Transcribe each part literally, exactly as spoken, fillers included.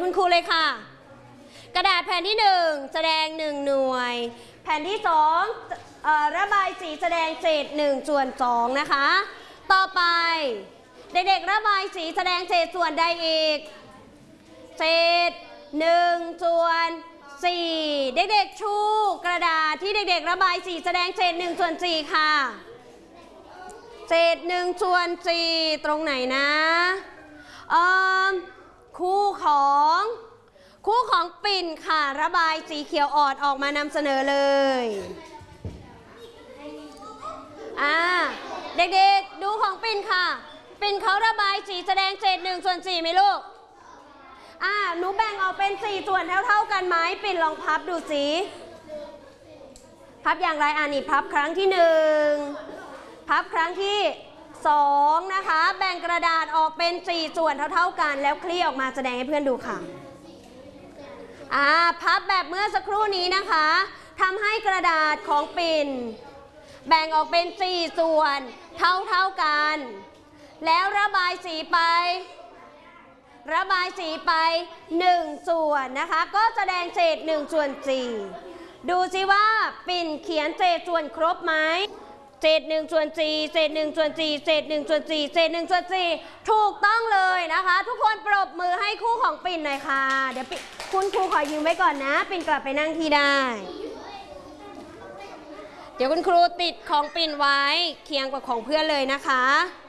คุณครูเลยค่ะกระดาษแผ่นที่หนึ่งแสดงหนึ่งหน่วยแผ่นที่สองระบายสีแสดงเศษหนึ่งส่วนสองนะคะต่อไปเด็กๆระบายสีแสดงเศษส่วนใดอีกเศษหนึ่งส่วนสี่เด็กๆชูกระดาษที่เด็กๆระบายสีแสดงเศษหนึ่งส่วนสี่ค่ะเศษหนึ่งส่วนสี่ตรงไหนนะเอ่อคู่ของคู่ของปิ่นค่ะระบายสีเขียวอ่อนออกมานำเสนอเลยอ่าเด็กๆดูของปิ่นค่ะปิ่นเขาระบายสีแสดงเศษหนึ่งส่วนสี่ไหมลูกอ่าหนูแบ่งออกเป็นสี่ส่วนเท่าๆกันไหมปิ่นลองพับดูสิพับอย่างไรอ่านี่พับครั้งที่หนึ่งพับครั้งที่สองนะคะแบ่งกระดาษออกเป็นสี่ส่วนเท่าๆกันแล้วคลี่ออกมาแสดงให้เพื่อนดูค่ะอ่าพับแบบเมื่อสักครู่นี้นะคะทำให้กระดาษของปิ่นแบ่งออกเป็นสี่ส่วนเท่าๆกันแล้วระบายสีไประบายสีไปหนึ่งส่วนนะคะก็แสดงเศษหนึ่งส่วนสี่ดูสิว่าปิ่นเขียนเศษส่วนครบไหมเศษหนึ่งส่วนสี่เศษหนึ่งส่วนสี่เศษหนึ่งส่วนสี่เศษหนึ่งส่วนสี่ถูกต้องเลยนะคะทุกคนปรบมือให้คู่ของปิ่นหน่อยค่ะเดี๋ยวคุณครูขอยืมไว้ก่อนนะปิ่นกลับไปนั่งที่ได้เดี๋ยวคุณครูติดของปิ่นไว้เคียงกับของเพื่อนเลยนะคะ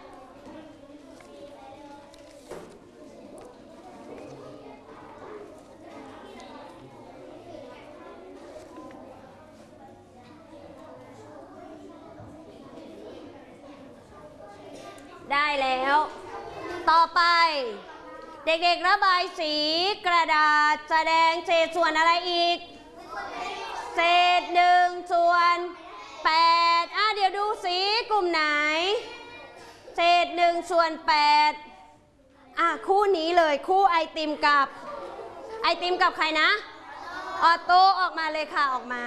ได้แล้วต่อไปเด็กๆระบายสีกระดาษแสดงเศษส่วนอะไรอีกเศษหนึ่งส่วนแปดอ่ะเดี๋ยวดูสีกลุ่มไหนเศษหนึ่งส่วนแปดอ่ะคู่นี้เลยคู่ไอติมกับไอติมกับใครนะออโต้ออกมาเลยค่ะออกมา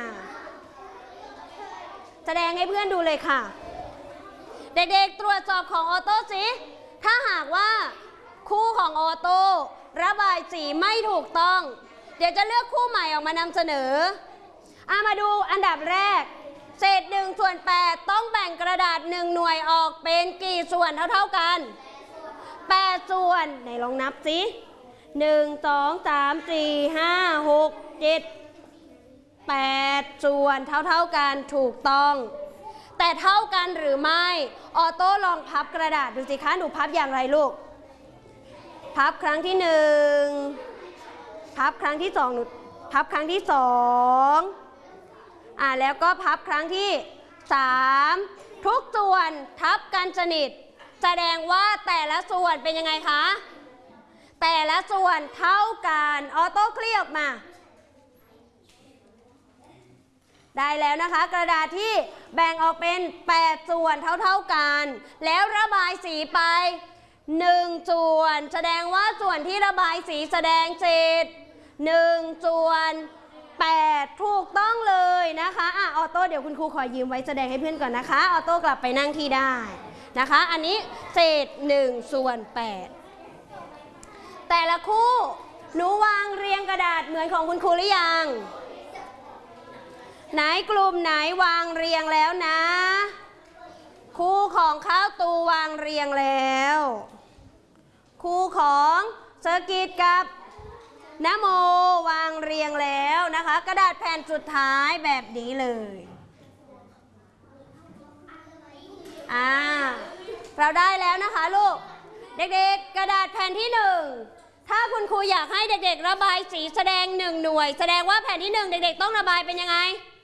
แสดงให้เพื่อนดูเลยค่ะเด็กๆตรวจสอบของออโต้สิถ้าหากว่าคู่ของออโต้ระบายสีไม่ถูกต้องเดี๋ยวจะเลือกคู่ใหม่ออกมานำเสนออ่ะมาดูอันดับแรกเศษหนึ่งส่วนแปดต้องแบ่งกระดาษหนึ่งหน่วยออกเป็นกี่ส่วนเท่าๆกันแปดส่วนไหนลองนับสิหนึ่งสองสามสี่ห้าหกเจ็ดแปดส่วนเท่าๆกันถูกต้องแต่เท่ากันหรือไม่ออโต้ลองพับกระดาษดูสิคะหนูพับอย่างไรลูกพับครั้งที่หนึ่งพับครั้งที่สองหนูพับครั้งที่สองอ่าแล้วก็พับครั้งที่สามทุกส่วนทับกันสนิทแสดงว่าแต่ละส่วนเป็นยังไงคะแต่ละส่วนเท่ากันออโต้คลี่ออกมาได้แล้วนะคะกระดาษที่แบ่งออกเป็นแปดส่วนเท่าๆกันแล้วระบายสีไปหนึ่งส่วนแสดงว่าส่วนที่ระบายสีแสดงเศษหนึ่งส่วนแปดถูกต้องเลยนะคะอ่ะออโต้เดี๋ยวคุณครูขอยืมไว้แสดงให้เพื่อนก่อนนะคะออโต้กลับไปนั่งที่ได้นะคะอันนี้เศษหนึ่งส่วนแปดแต่ละคู่หนูวางเรียงกระดาษเหมือนของคุณครูหรือยังไหนกลุ่มไหนวางเรียงแล้วนะคู่ของข้าวตูวางเรียงแล้วคู่ของเซอร์กิตกับนโมวางเรียงแล้วนะคะกระดาษแผ่นสุดท้ายแบบนี้เลยอ่าเราได้แล้วนะคะลูกเด็กๆกระดาษแผ่นที่หนึ่งถ้าคุณครูอยากให้เด็กๆระบายสีแสดงหนึ่งหน่วยแสดงว่าแผ่นที่หนึ่งเด็กๆต้องระบายเป็นยังไง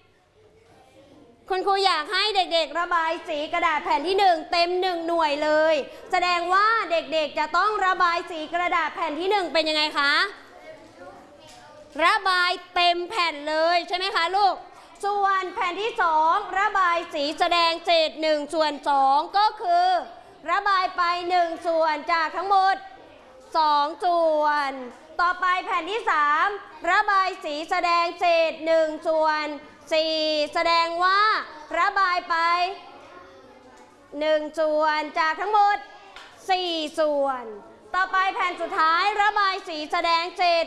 คุณครูอยากให้เด็กๆระบายสีกระดาษแผ่นที่หนึ่งเต็มหนึ่งหน่วยเลยแสดงว่าเด็กๆจะต้องระบายสีกระดาษแผ่นที่หนึ่งเป็นยังไงคะระบายเต็มแผ่นเลยใช่ไหมคะลูกส่วนแผ่นที่สองระบายสีแสดงเศษหนึ่งส่วนสองก็คือระบายไปหนึ่งส่วนจากทั้งหมดสองส่วนต่อไปแผ่นที่สามระบายสีแสดงเศษหนึ่งส่วนสี่แสดงว่าระบายไปหนึ่งส่วนจากทั้งหมดสี่ส่วนต่อไปแผ่นสุดท้ายระบายสีแสดงเศษ